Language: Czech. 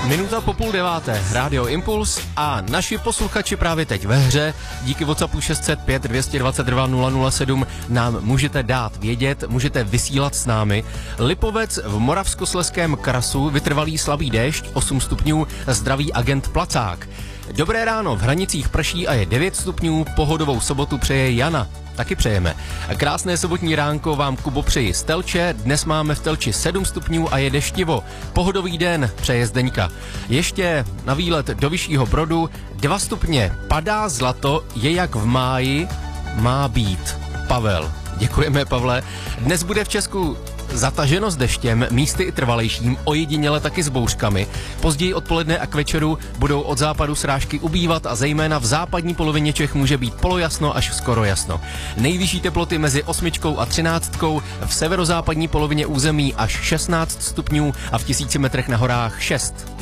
Minuta po 8:30, Rádio Impuls a naši posluchači právě teď ve hře. Díky WhatsAppu 605 222 007 nám můžete dát vědět, můžete vysílat s námi. Lipovec v Moravskoslezském krasu, vytrvalý slabý déšť, 8 stupňů, zdraví agent Placák. Dobré ráno, v Hranicích prší a je 9 stupňů, pohodovou sobotu přeje Jana. Taky přejeme. Krásné sobotní ránko vám, Kubo, přeji z Telče. Dnes máme v Telči 7 stupňů a je deštivo. Pohodový den přeje Zdeňka. Ještě na výlet do Vyššího Brodu 2 stupně. Padá zlato, je jak v máji, má být. Pavel. Děkujeme, Pavle. Dnes bude v Česku zataženo s deštěm, místy i trvalejším, ojediněle taky s bouřkami. Později odpoledne a k večeru budou od západu srážky ubývat a zejména v západní polovině Čech může být polojasno až skoro jasno. Nejvyšší teploty mezi 8 a 13, v severozápadní polovině území až 16 stupňů a v 1000 metrech na horách 6.